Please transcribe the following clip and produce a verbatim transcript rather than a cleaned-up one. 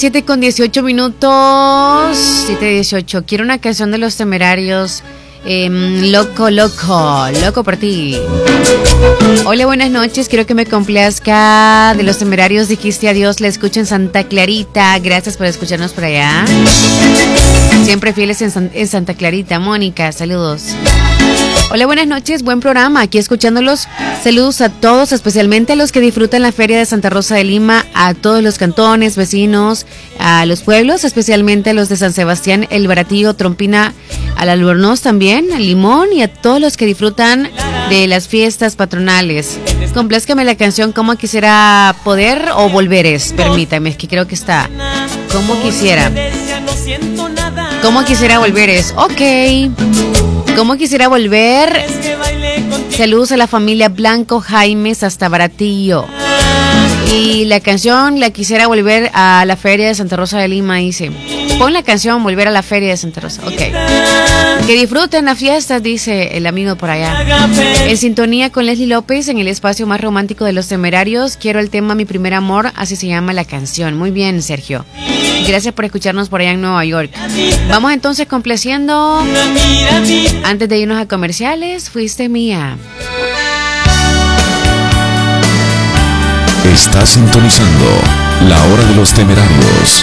siete con dieciocho minutos. siete dieciocho. Quiero una canción de Los Temerarios. Eh, loco, loco, loco por ti. Hola, buenas noches. Quiero que me complazca de Los Temerarios. Dijiste adiós, la escucho en Santa Clarita. Gracias por escucharnos por allá. Siempre fieles en, San, en Santa Clarita. Mónica, saludos. Hola, buenas noches, buen programa, aquí escuchándolos. Saludos a todos, especialmente a los que disfrutan la Feria de Santa Rosa de Lima, a todos los cantones, vecinos, a los pueblos, especialmente a los de San Sebastián, El Baratillo, Trompina, al Albornoz también, al Limón y a todos los que disfrutan de las fiestas patronales. Complázcame la canción Como Quisiera Poder o Volveres, permítame, es que creo que está. Como Quisiera. Como Quisiera Volveres, ok. Como Quisiera Volver. Saludos a la familia Blanco Jaimes hasta Baratillo. Y la canción la Quisiera Volver a la Feria de Santa Rosa de Lima, dice. Pon la canción Volver a la Feria de Santa Rosa. Ok. Que disfruten las fiestas, dice el amigo por allá. En sintonía con Leslie López en el espacio más romántico de Los Temerarios. Quiero el tema Mi Primer Amor, así se llama la canción. Muy bien, Sergio. Gracias por escucharnos por allá en Nueva York. Vamos entonces complaciendo. Antes de irnos a comerciales, Fuiste Mía. Está sintonizando La Hora de los Temerarios.